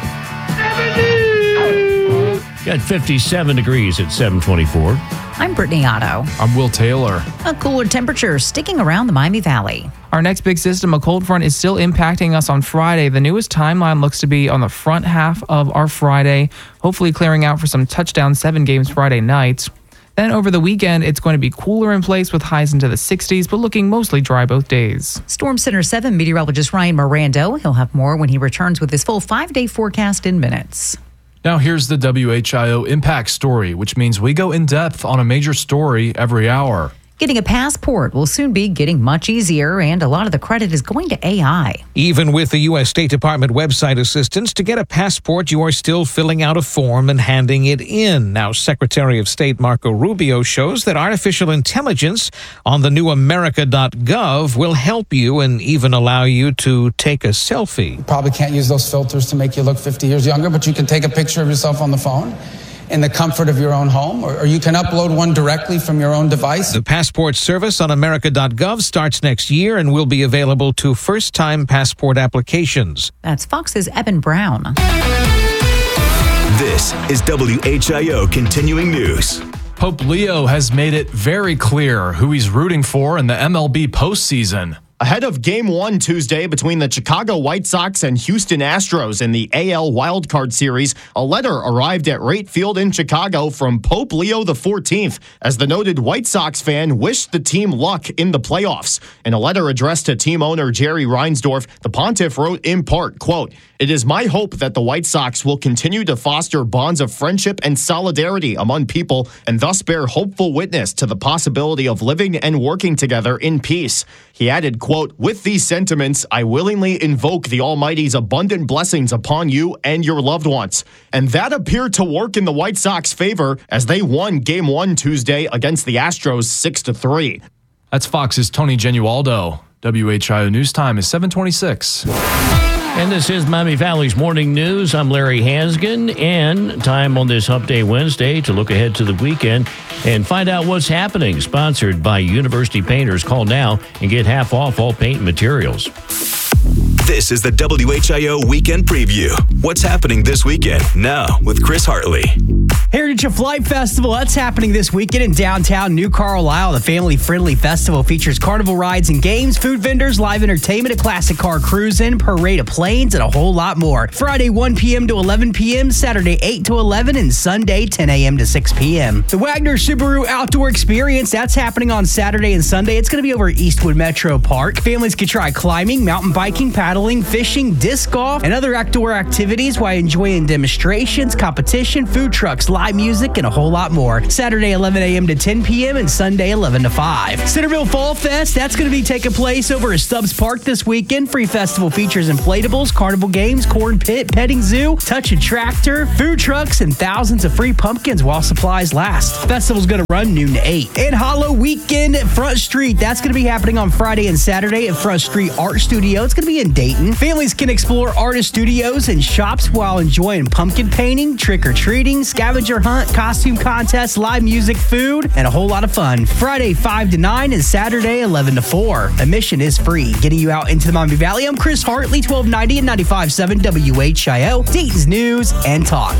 Got fifty-seven degrees at seven twenty-four. I'm Brittany Otto. I'm Will Taylor. A cooler temperature sticking around the Miami Valley. Our next big system, a cold front, is still impacting us on Friday. The newest timeline looks to be on the front half of our Friday, hopefully clearing out for some touchdown seven games Friday nights. Then over the weekend, it's going to be cooler in place with highs into the sixties, but looking mostly dry both days. Storm Center seven meteorologist Ryan Mirando. He'll have more when he returns with his full five-day forecast in minutes. Now here's the W H I O Impact Story, which means we go in depth on a major story every hour. Getting a passport will soon be getting much easier, and a lot of the credit is going to A I. Even with the U S State Department website assistance, to get a passport, you are still filling out a form and handing it in. Now, Secretary of State Marco Rubio shows that artificial intelligence on the new America dot gov will help you and even allow you to take a selfie. You probably can't use those filters to make you look fifty years younger, but you can take a picture of yourself on the phone in the comfort of your own home, or, or you can upload one directly from your own device. The passport service on America dot gov starts next year and will be available to first-time passport applications. That's Fox's Eben Brown. This is W H I O Continuing News. Pope Leo has made it very clear who he's rooting for in the M L B postseason. Ahead of Game one Tuesday between the Chicago White Sox and Houston Astros in the A L Wildcard Series, a letter arrived at Wright Field in Chicago from Pope Leo the fourteenth, as the noted White Sox fan wished the team luck in the playoffs. In a letter addressed to team owner Jerry Reinsdorf, the pontiff wrote in part, quote, "It is my hope that the White Sox will continue to foster bonds of friendship and solidarity among people and thus bear hopeful witness to the possibility of living and working together in peace." He added, quote, "With these sentiments, I willingly invoke the Almighty's abundant blessings upon you and your loved ones." And that appeared to work in the White Sox favor as they won Game one Tuesday against the Astros six to three. That's Fox's Tony Genualdo. W H I O News Time is seven twenty-six. And this is Miami Valley's Morning News. I'm Larry Hansgen, and time on this Hump Day Wednesday to look ahead to the weekend and find out what's happening. Sponsored by University Painters. Call now and get half off all paint materials. This is the W H I O Weekend Preview. What's happening this weekend? Now with Chris Hartley. Heritage Signature Flight Festival, that's happening this weekend in downtown New Carlisle. The family-friendly festival features carnival rides and games, food vendors, live entertainment, a classic car cruising, parade of planes, and a whole lot more. Friday, one p.m. to eleven p.m., Saturday, eight to eleven, and Sunday, ten a.m. to six p.m. The Wagner Subaru Outdoor Experience, that's happening on Saturday and Sunday. It's going to be over at Eastwood Metro Park. Families can try climbing, mountain biking, paddling, fishing, disc golf, and other outdoor activities while enjoying demonstrations, competition, food trucks, live music, and a whole lot more. Saturday, eleven a.m. to ten p.m. and Sunday, eleven to five. Centerville Fall Fest, that's going to be taking place over at Stubbs Park this weekend. Free festival features inflatables, carnival games, corn pit, petting zoo, touch a tractor, food trucks, and thousands of free pumpkins while supplies last. Festival's going to run noon to eight. And Hollow Weekend at Front Street, that's going to be happening on Friday and Saturday at Front Street Art Studio. It's going to be in Dayton. Families can explore artist studios and shops while enjoying pumpkin painting, trick-or-treating, scavenger hunt, costume contests, live music, food, and a whole lot of fun. Friday, five to nine, and Saturday, eleven to four. Admission is free. Getting you out into the Maumee Valley, I'm Chris Hartley, twelve ninety and ninety-five point seven W H I O, Dayton's News and Talk.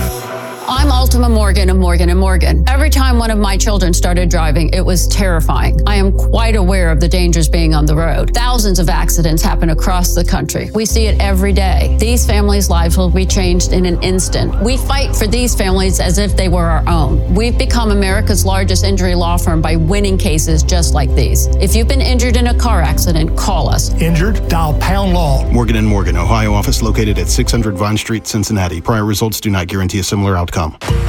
I'm Ultima Morgan of Morgan and Morgan. Every time one of my children started driving, it was terrifying. I am quite aware of the dangers being on the road. Thousands of accidents happen across the country. We see it every day. These families' lives will be changed in an instant. We fight for these families as if they were our own. We've become America's largest injury law firm by winning cases just like these. If you've been injured in a car accident, call us. Injured? Dial pound law. Morgan and Morgan, Ohio office located at six hundred Vine Street, Cincinnati. Prior results do not guarantee a similar outcome.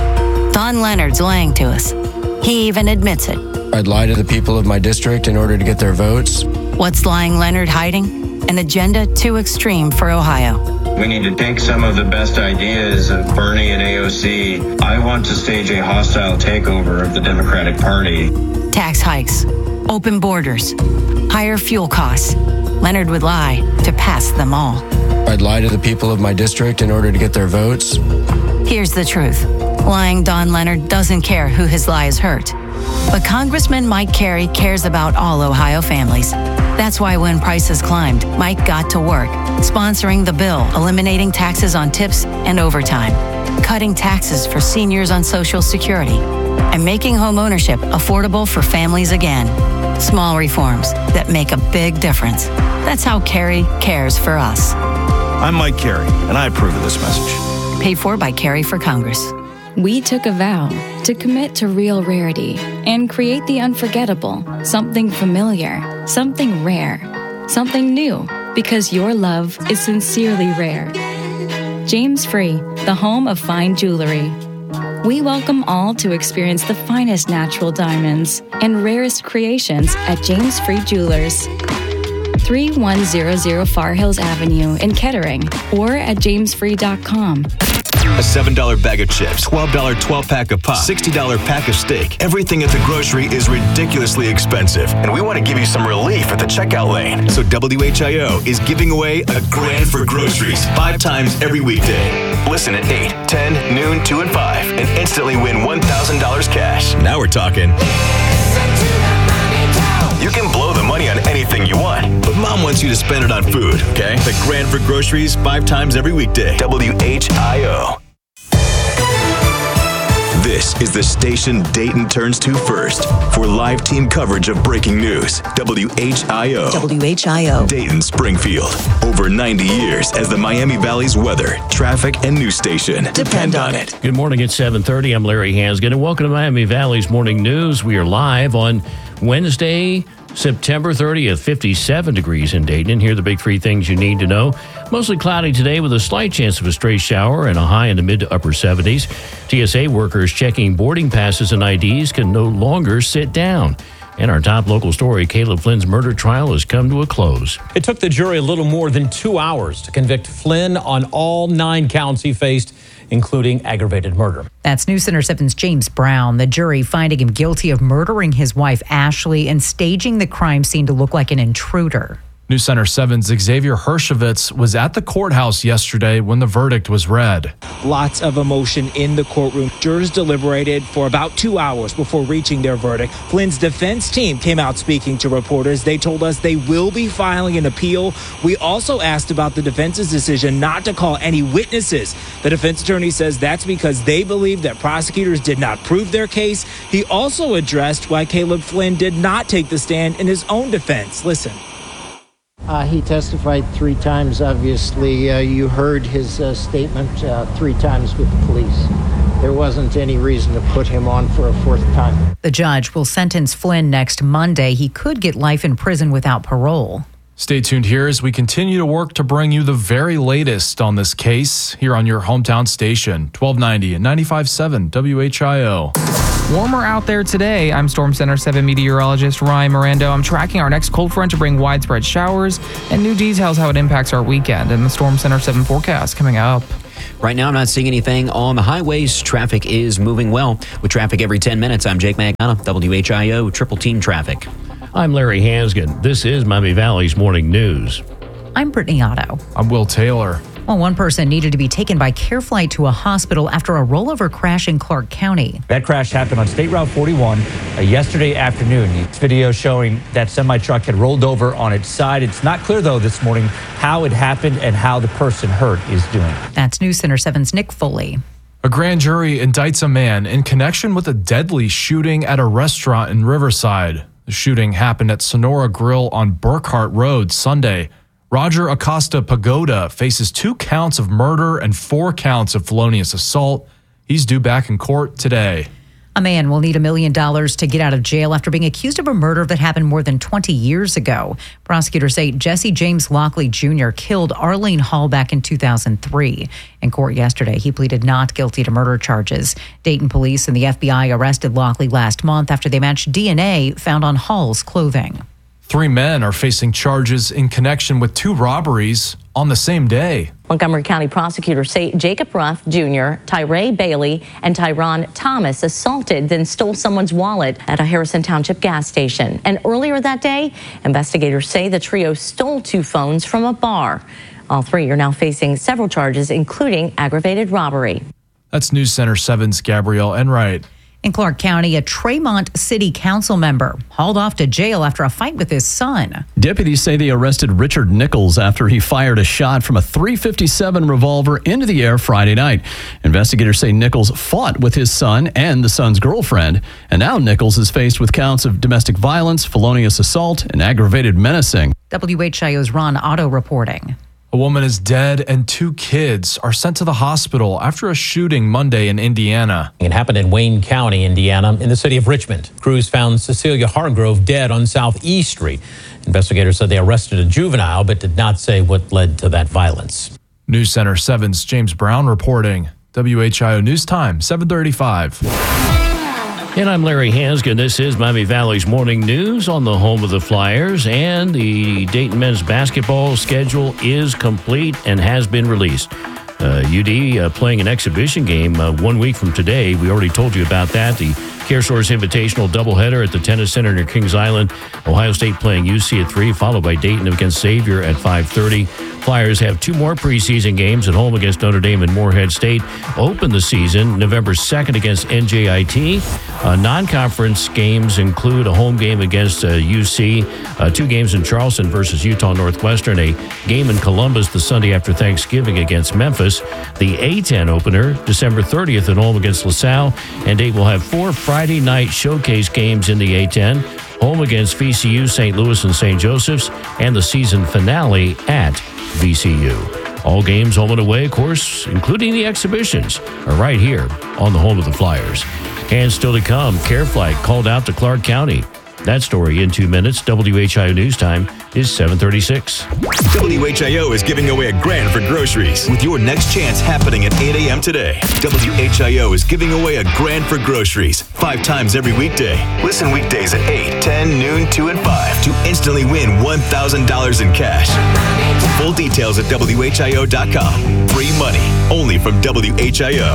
Don Leonard's lying to us. He even admits it. I'd lie to the people of my district in order to get their votes. What's lying Leonard hiding? An agenda too extreme for Ohio. We need to take some of the best ideas of Bernie and A O C. I want to stage a hostile takeover of the Democratic Party. Tax hikes, open borders, higher fuel costs. Leonard would lie to pass them all. I'd lie to the people of my district in order to get their votes. Here's the truth. Lying Don Leonard doesn't care who his lies hurt. But Congressman Mike Carey cares about all Ohio families. That's why when prices climbed, Mike got to work, sponsoring the bill, eliminating taxes on tips and overtime, cutting taxes for seniors on Social Security, and making home ownership affordable for families again. Small reforms that make a big difference. That's how Carey cares for us. I'm Mike Carey, and I approve of this message. Paid for by Carey for Congress. We took a vow to commit to real rarity and create the unforgettable, something familiar, something rare, something new, because your love is sincerely rare. James Free, the home of fine jewelry. We welcome all to experience the finest natural diamonds and rarest creations at James Free Jewelers. thirty-one hundred Far Hills Avenue in Kettering or at james free dot com. A seven dollar bag of chips, twelve dollar twelve-pack of pop, sixty dollar pack of steak. Everything at the grocery is ridiculously expensive, and we want to give you some relief at the checkout lane. So W H I O is giving away a grand for groceries five times every weekday. Listen at eight, ten, noon, two, and five, and instantly win one thousand dollars cash. Now we're talking. You can blow the money on anything you want, but Mom wants you to spend it on food, okay? The grand for groceries five times every weekday. W H I O. This is the station Dayton turns to first for live team coverage of breaking news. W H I O. W H I O. Dayton, Springfield. Over ninety years as the Miami Valley's weather, traffic, and news station. Depend on it. Good morning at seven thirty. I'm Larry Hansgen, and welcome to Miami Valley's Morning News. We are live on Wednesday, September thirtieth, fifty-seven degrees in Dayton. And here are the big three things you need to know. Mostly cloudy today with a slight chance of a stray shower and a high in the mid to upper seventies. T S A workers checking boarding passes and I Ds can no longer sit down. And our top local story, Caleb Flynn's murder trial has come to a close. It took the jury a little more than two hours to convict Flynn on all nine counts he faced, including aggravated murder. That's News Center seven's James Brown. The jury finding him guilty of murdering his wife, Ashley, and staging the crime scene to look like an intruder. News Center seven's Xavier Hershovitz was at the courthouse yesterday when the verdict was read. Lots of emotion in the courtroom. Jurors deliberated for about two hours before reaching their verdict. Flynn's defense team came out speaking to reporters. They told us they will be filing an appeal. We also asked about the defense's decision not to call any witnesses. The defense attorney says that's because they believe that prosecutors did not prove their case. He also addressed why Caleb Flynn did not take the stand in his own defense. Listen. Uh, he testified three times, obviously. Uh, you heard his uh, statement uh, three times with the police. There wasn't any reason to put him on for a fourth time. The judge will sentence Flynn next Monday. He could get life in prison without parole. Stay tuned here as we continue to work to bring you the very latest on this case here on your hometown station, twelve ninety and ninety-five point seven W H I O. Warmer out there today. I'm Storm Center seven meteorologist Ryan Mirando. I'm tracking our next cold front to bring widespread showers and new details how it impacts our weekend and the Storm Center seven forecast coming up. Right now, I'm not seeing anything on the highways. Traffic is moving well. With traffic every ten minutes, I'm Jake Magana, W H I O Triple Team Traffic. I'm Larry Hansgen. This is Miami Valley's Morning News. I'm Brittany Otto. I'm Will Taylor. Well, one person needed to be taken by CareFlight to a hospital after a rollover crash in Clark County. That crash happened on State Route forty-one uh, yesterday afternoon. It's video showing that semi-truck had rolled over on its side. It's not clear, though, this morning how it happened and how the person hurt is doing. That's News Center seven's Nick Foley. A grand jury indicts a man in connection with a deadly shooting at a restaurant in Riverside. The shooting happened at Sonora Grill on Burkhart Road Sunday. Roger Acosta Pagoda faces two counts of murder and four counts of felonious assault. He's due back in court today. A man will need a million dollars to get out of jail after being accused of a murder that happened more than twenty years ago. Prosecutors say Jesse James Lockley Junior killed Arlene Hall back in two thousand three. In court yesterday, he pleaded not guilty to murder charges. Dayton police and the F B I arrested Lockley last month after they matched D N A found on Hall's clothing. Three men are facing charges in connection with two robberies on the same day. Montgomery County prosecutors say Jacob Ruff Junior, Tyree Bailey, and Tyron Thomas assaulted, then stole someone's wallet at a Harrison Township gas station. And earlier that day, investigators say the trio stole two phones from a bar. All three are now facing several charges, including aggravated robbery. That's News Center seven's Gabrielle Enright. In Clark County, a Tremont City Council member hauled off to jail after a fight with his son. Deputies say they arrested Richard Nichols after he fired a shot from a three fifty-seven revolver into the air Friday night. Investigators say Nichols fought with his son and the son's girlfriend, and now Nichols is faced with counts of domestic violence, felonious assault, and aggravated menacing. W H I O's Ron Otto reporting. A woman is dead and two kids are sent to the hospital after a shooting Monday in Indiana. It happened in Wayne County, Indiana, in the city of Richmond. Crews found Cecilia Hargrove dead on Southeast Street. Investigators said they arrested a juvenile but did not say what led to that violence. News Center seven's James Brown reporting. W H I O News Time, seven thirty-five. And I'm Larry Hansgen. This is Miami Valley's Morning News on the home of the Flyers. And the Dayton men's basketball schedule is complete and has been released. Uh, U D uh, playing an exhibition game uh, one week from today. We already told you about that. The CareSource Invitational doubleheader at the Tennis Center near Kings Island. Ohio State playing U C at three, followed by Dayton against Xavier at five thirty. Flyers have two more preseason games at home against Notre Dame and Morehead State. Open the season November second against N J I T. Uh, non-conference games include a home game against uh, U C, uh, two games in Charleston versus Utah Northwestern, a game in Columbus the Sunday after Thanksgiving against Memphis. The A ten opener December thirtieth at home against LaSalle, and Dayton will have four Friday night showcase games in the A ten. Home against V C U, Saint Louis, and Saint Joseph's, and the season finale at V C U. All games home and away, of course, including the exhibitions, are right here on the home of the Flyers. And still to come, CareFlight called out to Clark County. That story in two minutes. W H I O News Time is seven thirty-six. W H I O is giving away a grand for groceries with your next chance happening at eight a.m. today. W H I O is giving away a grand for groceries five times every weekday. Listen weekdays at eight, ten, noon, two, and five to instantly win one thousand dollars in cash. Full details at W H I O dot com. Free money only from W H I O.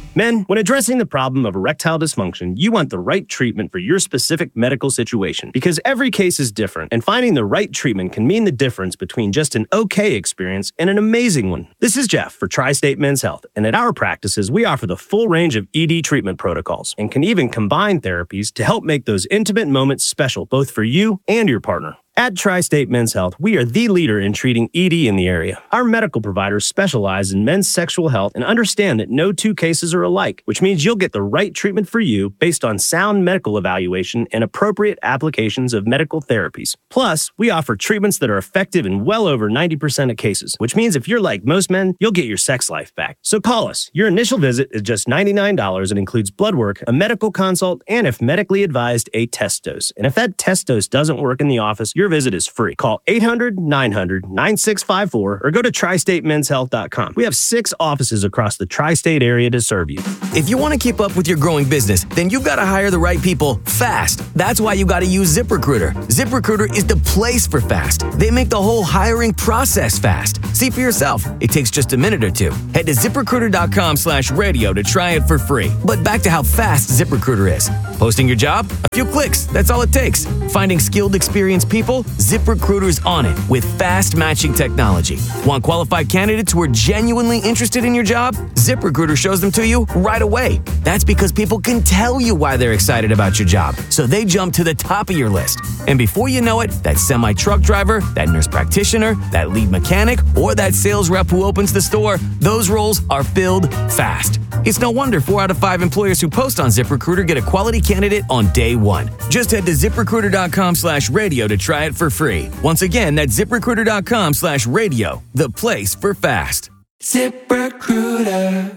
Men, when addressing the problem of erectile dysfunction, you want the right treatment for your specific medical situation because every case is different, and finding the right treatment can mean the difference between just an okay experience and an amazing one. This is Jeff for Tri-State Men's Health, and at our practices, we offer the full range of E D treatment protocols and can even combine therapies to help make those intimate moments special both for you and your partner. At Tri-State Men's Health, we are the leader in treating E D in the area. Our medical providers specialize in men's sexual health and understand that no two cases are alike, which means you'll get the right treatment for you based on sound medical evaluation and appropriate applications of medical therapies. Plus, we offer treatments that are effective in well over ninety percent of cases, which means if you're like most men, you'll get your sex life back. So call us. Your initial visit is just ninety-nine dollars and includes blood work, a medical consult, and if medically advised, a test dose. And if that test dose doesn't work in the office, your visit is free. Call eight hundred, nine hundred, nine six five four or go to tri state men's health dot com. We have six offices across the tri-state area to serve you. If you want to keep up with your growing business, then you've got to hire the right people fast. That's why you got to use ZipRecruiter. ZipRecruiter is the place for fast. They make the whole hiring process fast. See for yourself. It takes just a minute or two. Head to ZipRecruiter.com slash radio to try it for free. But back to how fast ZipRecruiter is. Posting your job? A few clicks. That's all it takes. Finding skilled, experienced people? ZipRecruiter's on it with fast matching technology. Want qualified candidates who are genuinely interested in your job? ZipRecruiter shows them to you right away. That's because people can tell you why they're excited about your job, so they jump to the top of your list. And before you know it, that semi-truck driver, that nurse practitioner, that lead mechanic, or that sales rep who opens the store, those roles are filled fast. It's no wonder four out of five employers who post on ZipRecruiter get a quality candidate on day one. Just head to ZipRecruiter.com slash radio to try it for free. Once again, that's ZipRecruiter.com slash radio, the place for fast. ZipRecruiter.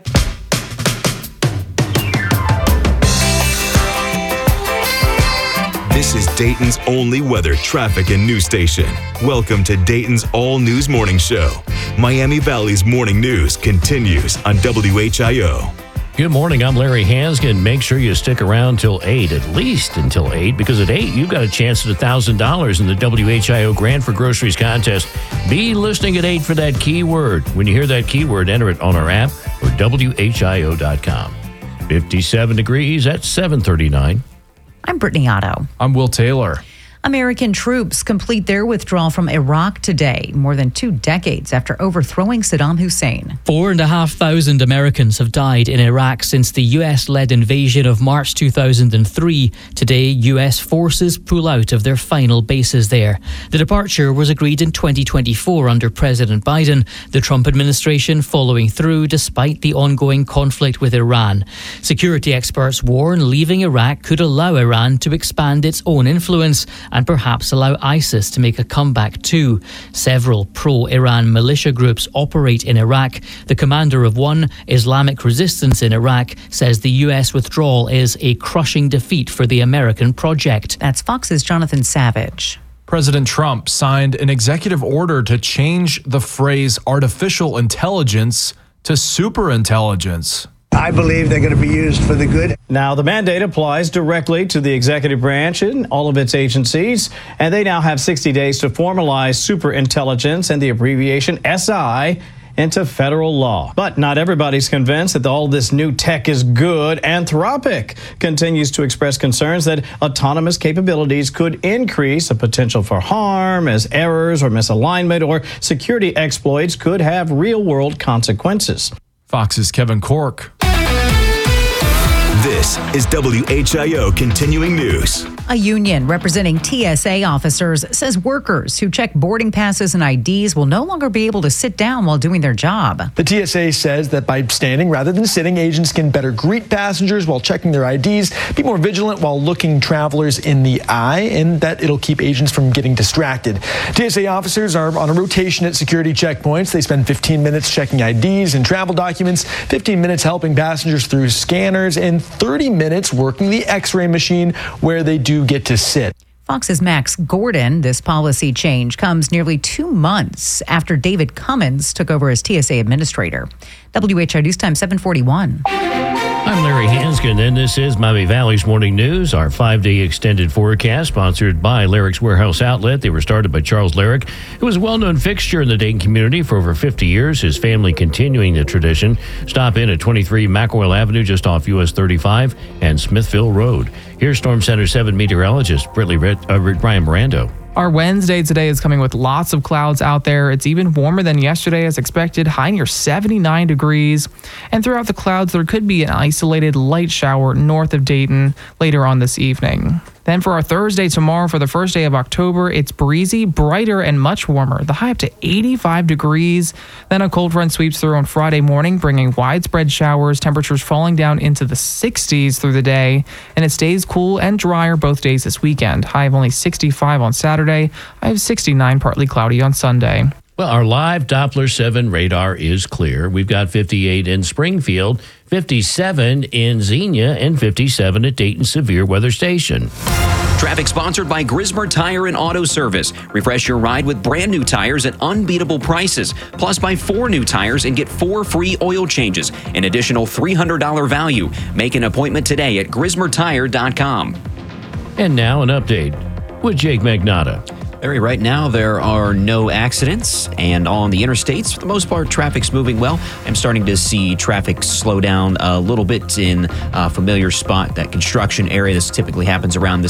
This is Dayton's only weather, traffic, and news station. Welcome to Dayton's All News Morning Show. Miami Valley's morning news continues on W H I O. Good morning, I'm Larry Hanskin. Make sure you stick around till eight, at least until eight, because at eight, you've got a chance at one thousand dollars in the W H I O Grand for Groceries contest. Be listening at eight for that keyword. When you hear that keyword, enter it on our app or W H I O dot com. fifty-seven degrees at seven thirty-nine. I'm Brittany Otto. I'm Will Taylor. American troops complete their withdrawal from Iraq today, more than two decades after overthrowing Saddam Hussein. Four and a half thousand Americans have died in Iraq since the U S-led invasion of March two thousand three. Today, U S forces pull out of their final bases there. The departure was agreed in twenty twenty-four under President Biden, the Trump administration following through despite the ongoing conflict with Iran. Security experts warn leaving Iraq could allow Iran to expand its own influence and perhaps allow ISIS to make a comeback too. Several pro-Iran militia groups operate in Iraq. The commander of one, Islamic Resistance in Iraq, says the U S withdrawal is a crushing defeat for the American project. That's Fox's Jonathan Savage. President Trump signed an executive order to change the phrase artificial intelligence to superintelligence. I believe they're going to be used for the good. Now, the mandate applies directly to the executive branch and all of its agencies, and they now have sixty days to formalize superintelligence and the abbreviation S I into federal law. But not everybody's convinced that all this new tech is good. Anthropic continues to express concerns that autonomous capabilities could increase the potential for harm, as errors or misalignment or security exploits could have real-world consequences. Fox's Kevin Cork. This is W H I O Continuing News. A union representing T S A officers says workers who check boarding passes and I Ds will no longer be able to sit down while doing their job. The T S A says that by standing rather than sitting, agents can better greet passengers while checking their I Ds, be more vigilant while looking travelers in the eye, and that it'll keep agents from getting distracted. T S A officers are on a rotation at security checkpoints. They spend fifteen minutes checking I Ds and travel documents, fifteen minutes helping passengers through scanners, and thirty minutes working the X-ray machine where they do get to sit. Fox's Max Gordon. This policy change comes nearly two months after David Cummins took over as T S A administrator. W H I News Time seven forty-one. I'm Larry Hanskin, and this is Miami Valley's Morning News, our five-day extended forecast, sponsored by Larrick's Warehouse Outlet. They were started by Charles Larrick, who was a well-known fixture in the Dayton community for over fifty years, his family continuing the tradition. Stop in at twenty-three McElroy Avenue, just off U S thirty-five and Smithville Road. Here's Storm Center seven meteorologist Britley Red, uh, Brian Mirando. Our Wednesday today is coming with lots of clouds out there. It's even warmer than yesterday as expected, high near seventy-nine degrees. And throughout the clouds, there could be an isolated light shower north of Dayton later on this evening. Then for our Thursday tomorrow, for the first day of October, it's breezy, brighter, and much warmer. The high up to eighty-five degrees. Then a cold front sweeps through on Friday morning, bringing widespread showers, temperatures falling down into the sixties through the day. And it stays cool and drier both days this weekend. High of only sixty-five on Saturday. High of sixty-nine, partly cloudy on Sunday. Well, our live Doppler seven radar is clear. We've got fifty-eight in Springfield, fifty-seven in Xenia, and fifty-seven at Dayton Severe Weather Station. Traffic sponsored by Grismer Tire and Auto Service. Refresh your ride with brand new tires at unbeatable prices. Plus, buy four new tires and get four free oil changes. An additional three hundred dollars value. Make an appointment today at grismer tire dot com. And now an update with Jake Magnotta. Larry, right now there are no accidents, and on the interstates, for the most part, traffic's moving well. I'm starting to see traffic slow down a little bit in a familiar spot, that construction area. This typically happens around this